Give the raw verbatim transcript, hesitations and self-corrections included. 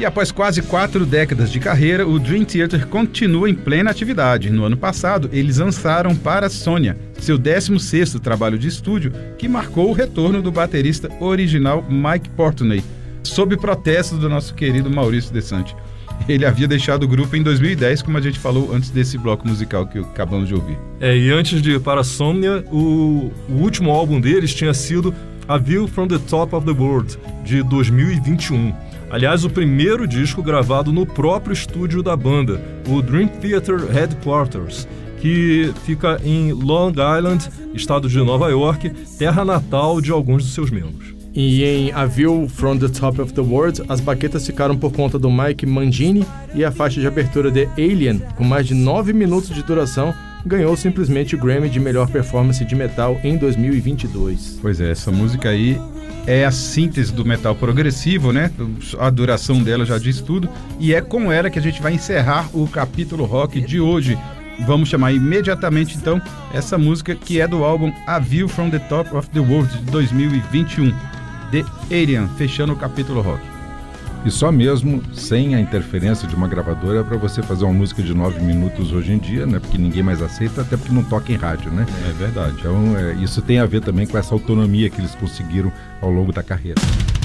E após quase quatro décadas de carreira, o Dream Theater continua em plena atividade. No ano passado, eles lançaram Parasomnia, seu décimo sexto trabalho de estúdio, que marcou o retorno do baterista original Mike Portnoy, sob protesto do nosso querido Maurício De Santi. Ele havia deixado o grupo em dois mil e dez, como a gente falou antes desse bloco musical que acabamos de ouvir. É, e antes de Parasomnia, o, o último álbum deles tinha sido A View from the Top of the World, de dois mil e vinte e um. Aliás, o primeiro disco gravado no próprio estúdio da banda, o Dream Theater Headquarters, que fica em Long Island, estado de Nova York, terra natal de alguns dos seus membros. E em A View from the Top of the World, as baquetas ficaram por conta do Mike Mangini e a faixa de abertura de Alien, com mais de nove minutos de duração, ganhou simplesmente o Grammy de melhor performance de metal em dois mil e vinte e dois. Pois é, essa música aí é a síntese do metal progressivo, né? A duração dela já diz tudo. E é com ela que a gente vai encerrar o capítulo rock de hoje. Vamos chamar imediatamente, então, essa música que é do álbum A View from the Top of the World, de dois mil e vinte e um. The Alien, fechando o capítulo rock. E só mesmo sem a interferência de uma gravadora para você fazer uma música de nove minutos hoje em dia, né? Porque ninguém mais aceita, até porque não toca em rádio, né? É verdade. Então, é, isso tem a ver também com essa autonomia que eles conseguiram ao longo da carreira.